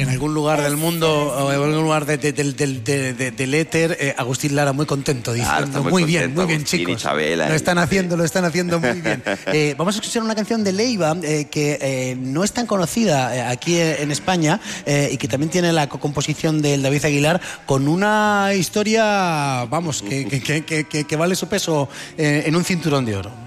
en algún lugar del mundo o en algún lugar del éter, Agustín Lara muy contento diciendo muy bien chicos, Isabela, lo están haciendo muy bien. Vamos a escuchar una canción de Leiva que no es tan conocida aquí en España y que también tiene la composición del David Aguilar, con una historia, vamos, que vale su peso en un cinturón de oro.